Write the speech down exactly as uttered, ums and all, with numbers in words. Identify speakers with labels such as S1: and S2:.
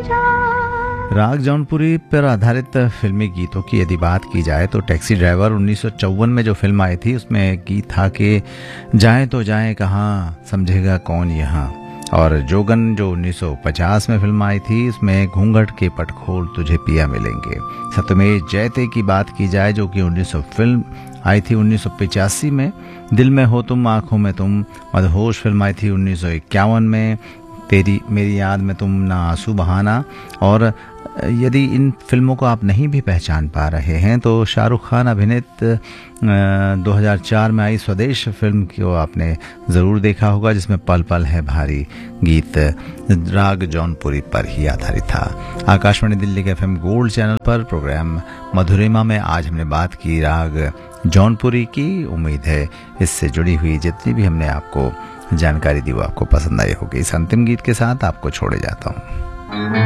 S1: राग जौनपुरी पर आधारित फिल्मी गीतों की यदि बात की जाए तो टैक्सी ड्राइवर उन्नीस सौ चौवन में जो फिल्म आई थी उसमें एक गीत था कि जाएं तो जाएं कहाँ समझेगा कौन यहाँ, और जोगन जो उन्नीस सौ पचास में फिल्म आई थी उसमें घूंघट के पट खोल तुझे पिया मिलेंगे। सत्यमेव जयते की बात की जाए जो कि उन्नीस सौ फिल्म आई थी उन्नीस सौ पचासी में, दिल में हो तुम आंखों में तुम मदहोश फिल्म आई थी उन्नीस सौ इक्यावन में, तेरी मेरी याद में तुम ना आंसू बहाना। और यदि इन फिल्मों को आप नहीं भी पहचान पा रहे हैं तो शाहरुख खान अभिनीत दो हज़ार चार में आई स्वदेश फिल्म को आपने ज़रूर देखा होगा, जिसमें पल पल है भारी गीत राग जौनपुरी पर ही आधारित था। आकाशवाणी दिल्ली के एफएम गोल्ड चैनल पर प्रोग्राम मधुरिमा में आज हमने बात की राग जौनपुरी की। उम्मीद है इससे जुड़ी हुई जितनी भी हमने आपको जानकारी दी वो आपको पसंद आई होगी। इस अंतिम गीत के साथ आपको छोड़े जाता हूँ।